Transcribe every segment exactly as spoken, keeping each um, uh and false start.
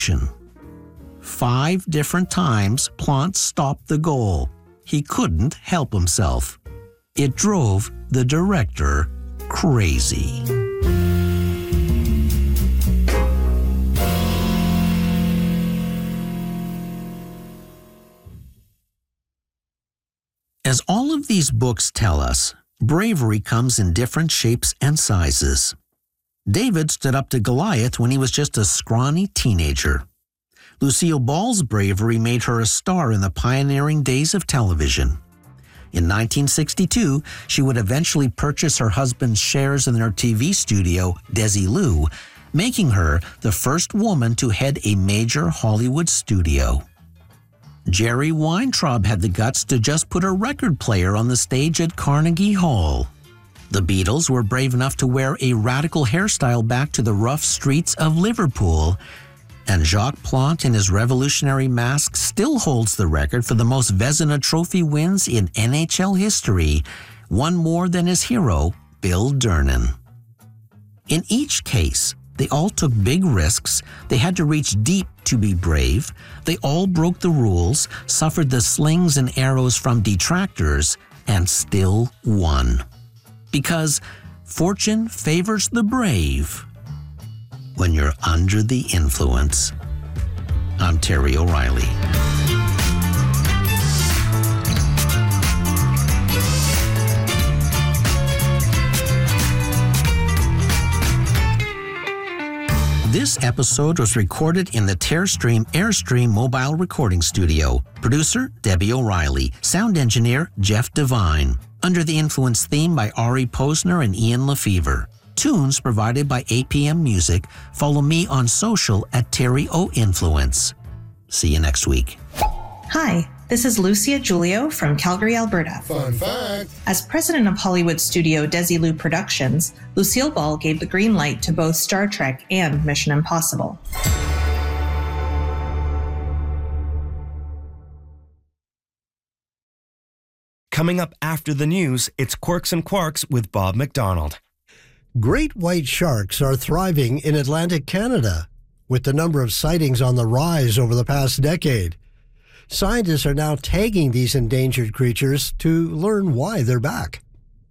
Five different times, Plante stopped the goal. He couldn't help himself. It drove the director crazy. As all of these books tell us, bravery comes in different shapes and sizes. David stood up to Goliath when he was just a scrawny teenager. Lucille Ball's bravery made her a star in the pioneering days of television. In nineteen sixty-two, she would eventually purchase her husband's shares in their T V studio, Desilu, making her the first woman to head a major Hollywood studio. Jerry Weintraub had the guts to just put a record player on the stage at Carnegie Hall. The Beatles were brave enough to wear a radical hairstyle back to the rough streets of Liverpool, and Jacques Plante in his revolutionary mask still holds the record for the most Vezina Trophy wins in N H L history, one more than his hero, Bill Dernan. In each case, they all took big risks, they had to reach deep to be brave, they all broke the rules, suffered the slings and arrows from detractors, and still won. Because fortune favors the brave when you're under the influence. I'm Terry O'Reilly. This episode was recorded in the Tearstream Airstream mobile recording studio. Producer, Debbie O'Reilly. Sound engineer, Jeff Devine. Under the Influence theme by Ari Posner and Ian Lefevre. Tunes provided by A P M Music. Follow me on social at Terry O Influence. See you next week. Hi, this is Lucia Giulio from Calgary, Alberta. Fun fact. As president of Hollywood studio Desilu Productions, Lucille Ball gave the green light to both Star Trek and Mission Impossible. Coming up after the news, it's Quirks and Quarks with Bob McDonald. Great white sharks are thriving in Atlantic Canada, with the number of sightings on the rise over the past decade. Scientists are now tagging these endangered creatures to learn why they're back.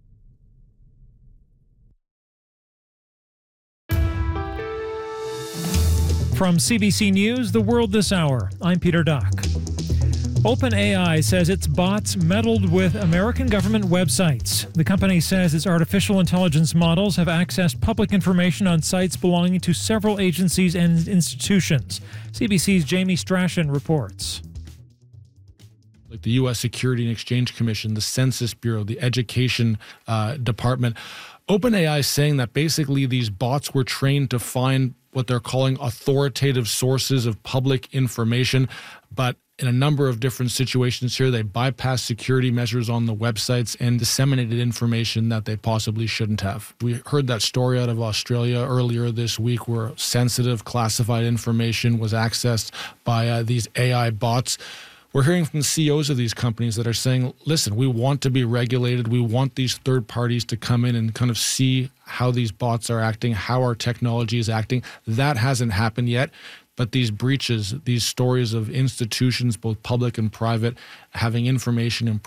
From C B C News, The World This Hour, I'm Peter Duck. OpenAI says its bots meddled with American government websites. The company says its artificial intelligence models have accessed public information on sites belonging to several agencies and institutions. C B C's Jamie Strachan reports. Like the U S Security and Exchange Commission, the Census Bureau, the Education uh, Department. OpenAI is saying that basically these bots were trained to find what they're calling authoritative sources of public information, but in a number of different situations here, they bypassed security measures on the websites and disseminated information that they possibly shouldn't have. We heard that story out of Australia earlier this week where sensitive classified information was accessed by uh, these A I bots. We're hearing from the C E Os of these companies that are saying, listen, we want to be regulated. We want these third parties to come in and kind of see how these bots are acting, how our technology is acting. That hasn't happened yet. But these breaches, these stories of institutions, both public and private, having information